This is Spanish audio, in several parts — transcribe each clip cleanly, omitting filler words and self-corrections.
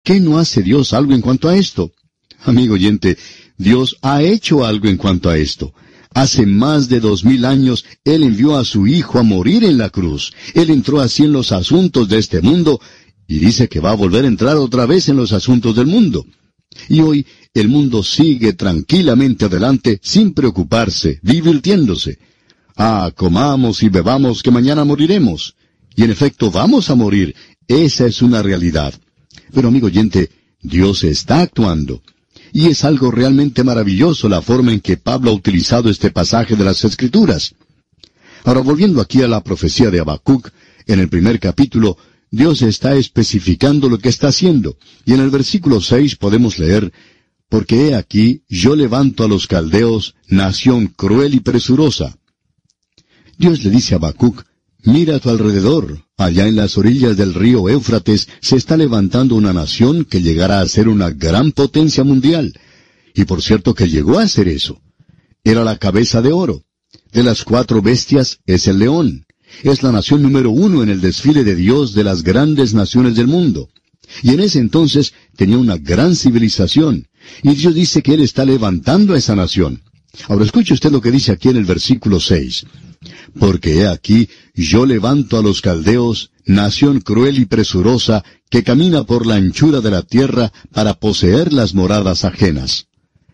¿Qué no hace Dios algo en cuanto a esto? Amigo oyente, Dios ha hecho algo en cuanto a esto. Hace más de 2000 años, Él envió a su Hijo a morir en la cruz. Él entró así en los asuntos de este mundo, y dice que va a volver a entrar otra vez en los asuntos del mundo. Y hoy, el mundo sigue tranquilamente adelante, sin preocuparse, divirtiéndose. Comamos y bebamos, que mañana moriremos. Y en efecto, vamos a morir. Esa es una realidad. Pero amigo oyente, Dios está actuando. Y es algo realmente maravilloso la forma en que Pablo ha utilizado este pasaje de las Escrituras. Ahora, volviendo aquí a la profecía de Habacuc, en el primer capítulo, Dios está especificando lo que está haciendo. Y en el versículo 6 podemos leer, «Porque he aquí, yo levanto a los caldeos, nación cruel y presurosa». Dios le dice a Habacuc, «Mira a tu alrededor, allá en las orillas del río Éufrates se está levantando una nación que llegará a ser una gran potencia mundial». Y por cierto que llegó a ser eso. Era la cabeza de oro. De las 4 bestias es el león. Es la nación número 1 en el desfile de Dios de las grandes naciones del mundo. Y en ese entonces tenía una gran civilización. Y Dios dice que Él está levantando a esa nación. Ahora escuche usted lo que dice aquí en el versículo 6. «Porque he aquí, yo levanto a los caldeos, nación cruel y presurosa, que camina por la anchura de la tierra para poseer las moradas ajenas».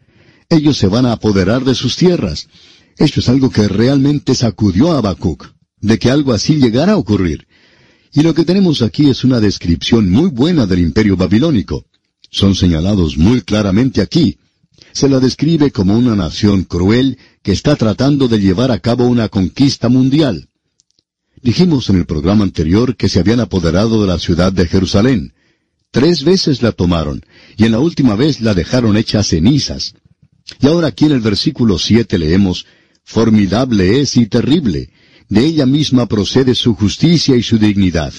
Ellos se van a apoderar de sus tierras. Esto es algo que realmente sacudió a Habacuc, de que algo así llegara a ocurrir. Y lo que tenemos aquí es una descripción muy buena del imperio babilónico. Son señalados muy claramente aquí. Se la describe como una nación cruel que está tratando de llevar a cabo una conquista mundial. Dijimos en el programa anterior que se habían apoderado de la ciudad de Jerusalén. 3 veces la tomaron, y en la última vez la dejaron hecha cenizas. Y ahora aquí en el versículo 7 leemos, «Formidable es y terrible, de ella misma procede su justicia y su dignidad».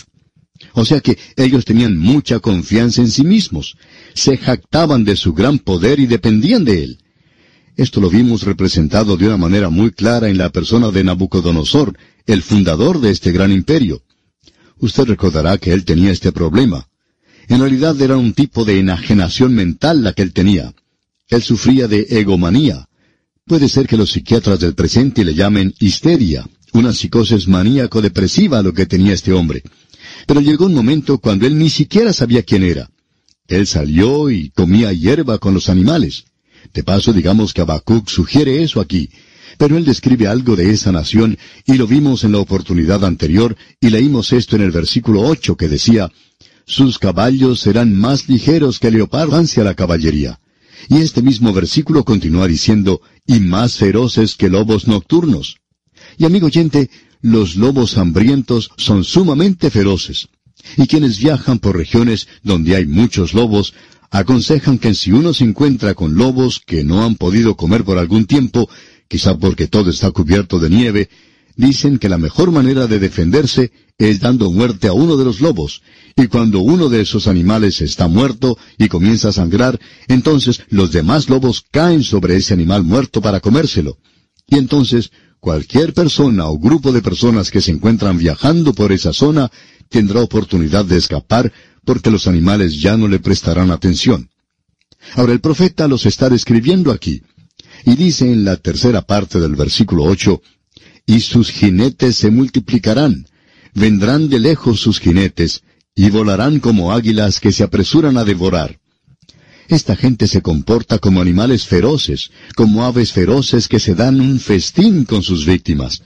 O sea que ellos tenían mucha confianza en sí mismos. Se jactaban de su gran poder y dependían de él. Esto lo vimos representado de una manera muy clara en la persona de Nabucodonosor, el fundador de este gran imperio. Usted recordará que él tenía este problema. En realidad era un tipo de enajenación mental la que él tenía. Él sufría de egomanía. Puede ser que los psiquiatras del presente le llamen histeria, una psicosis maníaco-depresiva a lo que tenía este hombre. Pero llegó un momento cuando él ni siquiera sabía quién era. Él salió y comía hierba con los animales. De paso, digamos que Habacuc sugiere eso aquí. Pero él describe algo de esa nación, y lo vimos en la oportunidad anterior, y leímos esto en el versículo 8 que decía, «Sus caballos serán más ligeros que leopardos hacia la caballería». Y este mismo versículo continúa diciendo, «y más feroces que lobos nocturnos». Y amigo oyente, los lobos hambrientos son sumamente feroces. Y quienes viajan por regiones donde hay muchos lobos, aconsejan que si uno se encuentra con lobos que no han podido comer por algún tiempo, quizá porque todo está cubierto de nieve, dicen que la mejor manera de defenderse es dando muerte a uno de los lobos, y cuando uno de esos animales está muerto y comienza a sangrar, entonces los demás lobos caen sobre ese animal muerto para comérselo. Y entonces, cualquier persona o grupo de personas que se encuentran viajando por esa zona tendrá oportunidad de escapar porque los animales ya no le prestarán atención. Ahora el profeta los está describiendo aquí, y dice en la tercera parte del versículo 8, «Y sus jinetes se multiplicarán, vendrán de lejos sus jinetes, y volarán como águilas que se apresuran a devorar». Esta gente se comporta como animales feroces, como aves feroces que se dan un festín con sus víctimas.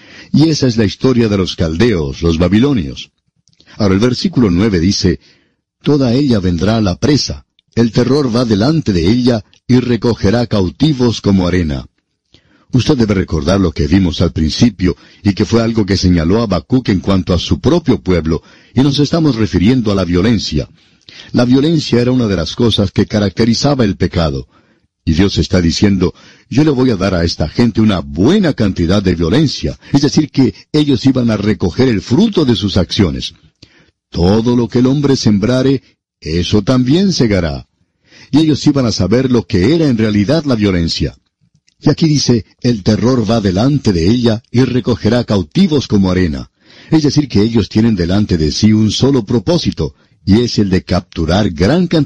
Y esa es la historia de los caldeos, los babilonios. Ahora el versículo 9 dice, «Toda ella vendrá a la presa, el terror va delante de ella, y recogerá cautivos como arena». Usted debe recordar lo que vimos al principio, y que fue algo que señaló Habacuc en cuanto a su propio pueblo, y nos estamos refiriendo a la violencia. La violencia era una de las cosas que caracterizaba el pecado. Y Dios está diciendo, yo le voy a dar a esta gente una buena cantidad de violencia, es decir, que ellos iban a recoger el fruto de sus acciones. Todo lo que el hombre sembrare, eso también segará. Y ellos iban a saber lo que era en realidad la violencia. Y aquí dice, el terror va delante de ella y recogerá cautivos como arena. Es decir, que ellos tienen delante de sí un solo propósito, y es el de capturar gran cantidad